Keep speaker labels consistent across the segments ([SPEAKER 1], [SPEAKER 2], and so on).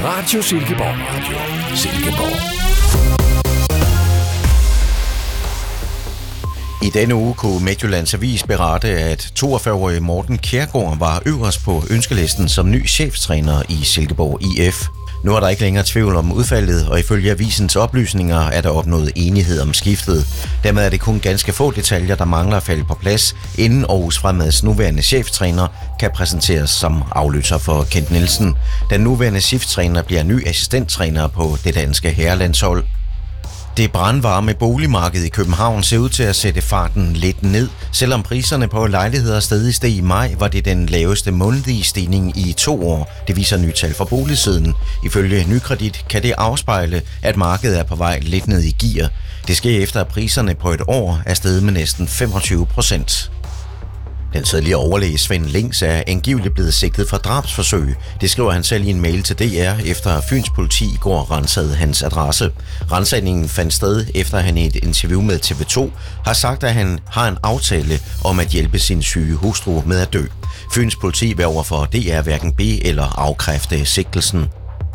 [SPEAKER 1] Radio Silkeborg. Radio Silkeborg.
[SPEAKER 2] I denne uge kunne Midtjyllands Avis berette, at 42-årige Morten Kjærgaard var øverst på ønskelisten som ny cheftræner i Silkeborg IF. Nu er der ikke længere tvivl om udfaldet, og ifølge avisens oplysninger er der opnået enighed om skiftet. Dermed er det kun ganske få detaljer, der mangler at falde på plads, inden Aarhus Fremads nuværende cheftræner kan præsenteres som afløser for Kent Nielsen. Den nuværende cheftræner bliver ny assistenttræner på det danske herrelandshold. Det brandvarme boligmarked i København ser ud til at sætte farten lidt ned. Selvom priserne på lejligheder stadig steg i maj, var det den laveste månedlige stigning i 2 år. Det viser nye tal fra boligsiden. Ifølge Nykredit kan det afspejle, at markedet er på vej lidt ned i gear. Det sker efter, at priserne på et år er steget med næsten 25%. Den tidligere overlæge Svend Lings er angiveligt blevet sigtet for drabsforsøg. Det skriver han selv i en mail til DR, efter Fyns politi i går ransagede hans adresse. Ransagningen fandt sted, efter han i et interview med TV2 har sagt, at han har en aftale om at hjælpe sin syge hustru med at dø. Fyns politi vil overfor DR hverken bede eller afkræfte sigtelsen.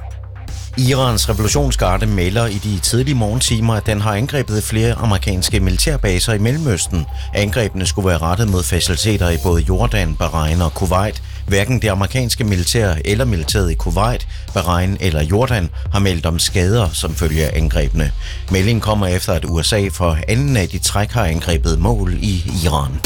[SPEAKER 2] Irans revolutionsgarde melder i de tidlige morgentimer, at den har angrebet flere amerikanske militærbaser i Mellemøsten. Angrebene skulle være rettet mod faciliteter i både Jordan, Bahrain og Kuwait. Hverken det amerikanske militær eller militæret i Kuwait, Bahrain eller Jordan har meldt om skader som følge af angrebene. Meldingen kommer efter, at USA for anden af de træk har angrebet mål i Iran.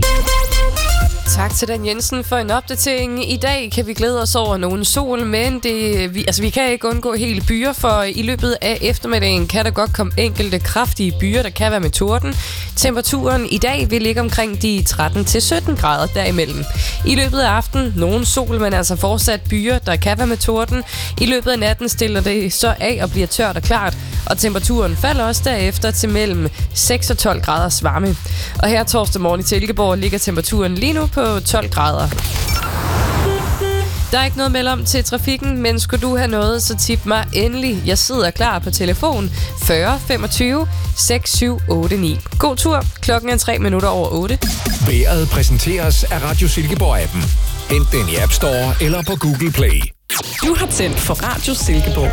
[SPEAKER 3] Tak til Dan Jensen for en opdatering. I dag kan vi glæde os over nogen sol, men vi kan ikke undgå hele byer, for i løbet af eftermiddagen kan der godt komme enkelte kraftige byer, der kan være med torden. Temperaturen i dag vil ligge omkring de 13-17 grader derimellem. I løbet af aftenen nogen sol, men altså fortsat byer, der kan være med torden. I løbet af natten stiller det så af og bliver tørt og klart, og temperaturen falder også derefter til mellem 6 og 12 graders varme. Og her torsdag morgen i Silkeborg ligger temperaturen lige nu på 12 grader. Der er ikke noget meld om til trafikken, men skulle du have noget, så tip mig endelig. Jeg sidder klar på telefon 40 25 6789. God tur. Klokken er 3 minutter over 8.
[SPEAKER 1] Vejret præsenteres af Radio Silkeborg-appen. Hent den i App Store eller på Google Play.
[SPEAKER 4] Du har tændt for Radio Silkeborg.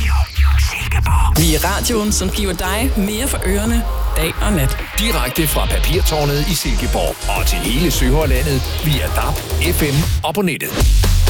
[SPEAKER 4] Vi er radioen, som giver dig mere for ørerne dag og nat.
[SPEAKER 1] Direkte fra Papirtårnet i Silkeborg og til hele Sønderlandet via DAB, FM og på nettet.